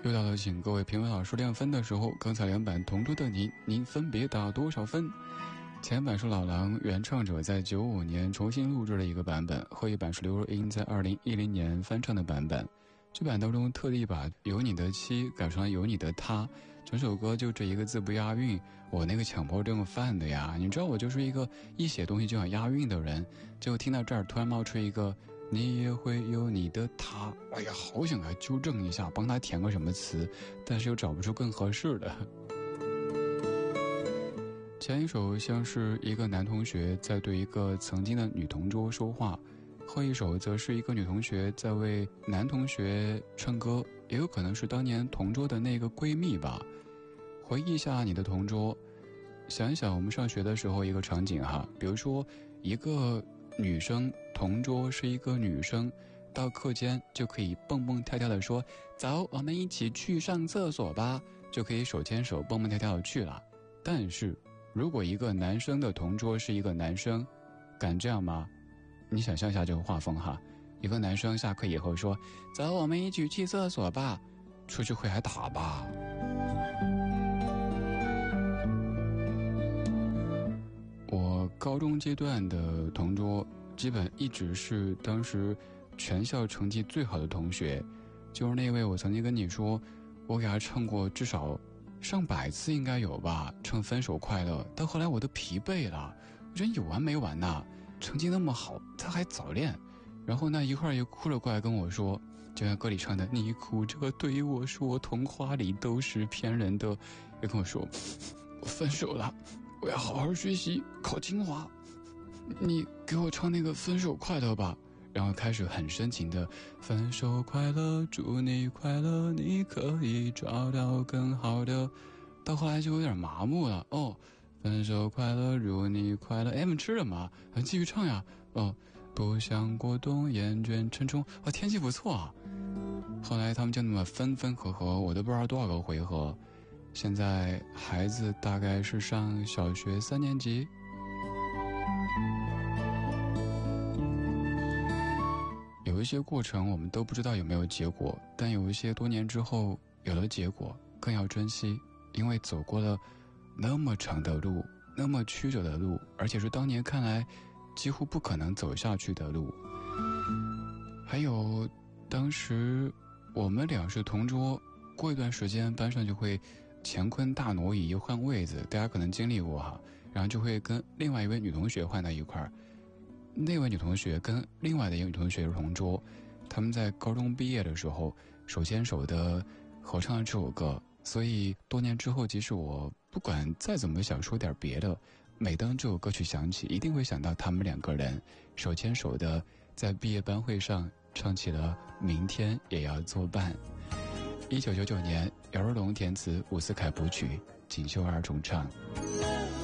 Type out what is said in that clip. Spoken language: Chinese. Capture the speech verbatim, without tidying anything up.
又到了请各位评委老师亮分的时候，刚才两版同桌的你，您分别打多少分？前版是老狼原唱者在九五年重新录制的一个版本，后一版是刘若英在二零一零年翻唱的版本。这版当中特地把有你的妻改成了有你的他，整首歌就这一个字不押韵，我那个强迫症犯的呀！你知道我就是一个一写东西就想押韵的人，结果听到这儿突然冒出一个你也会有你的他，哎呀，好想来纠正一下，帮他填个什么词，但是又找不出更合适的。前一首像是一个男同学在对一个曾经的女同桌说话，后一首则是一个女同学在为男同学唱歌，也有可能是当年同桌的那个闺蜜吧。回忆一下你的同桌，想一想我们上学的时候一个场景哈，比如说一个女生同桌是一个女生，到课间就可以蹦蹦跳跳的说走，我们一起去上厕所吧，就可以手牵手蹦蹦跳跳的去了。但是如果一个男生的同桌是一个男生，敢这样吗？你想象一下这个画风哈，一个男生下课以后说走，我们一起去厕所吧，出去会挨打吧。我高中阶段的同桌基本一直是当时全校成绩最好的同学，就是那位我曾经跟你说我给他唱过至少上百次应该有吧，唱分手快乐，到后来我都疲惫了，我觉得有完没完呐，成绩那么好他还早恋，然后呢一会儿又哭了过来跟我说，就像歌里唱的你哭着对我说童话里都是骗人的，又跟我说我分手了，我要好好学习考清华，你给我唱那个分手快乐吧，然后开始很深情的分手快乐，祝你快乐，你可以找到更好的，到后来就有点麻木了。哦，分手快乐，祝你快乐，哎，我们吃了吗？还继续唱呀。哦，不想过冬，厌倦沉重，哦，天气不错啊。后来他们就那么分分合合，我都不知道多少个回合。现在孩子大概是上小学三年级。有一些过程我们都不知道有没有结果，但有一些多年之后有了结果，更要珍惜，因为走过了那么长的路，那么曲折的路，而且是当年看来几乎不可能走下去的路。还有当时我们俩是同桌，过一段时间班上就会乾坤大挪移换位子，大家可能经历过哈，然后就会跟另外一位女同学换到一块儿，那位女同学跟另外的一个女同学是同桌，他们在高中毕业的时候手牵手的合唱了这首歌，所以多年之后即使我不管再怎么想说点别的，每当这首歌曲响起，一定会想到他们两个人手牵手的在毕业班会上唱起了明天也要作伴。一九九九年，姚若龙填词，伍思凯谱曲，锦绣二重唱。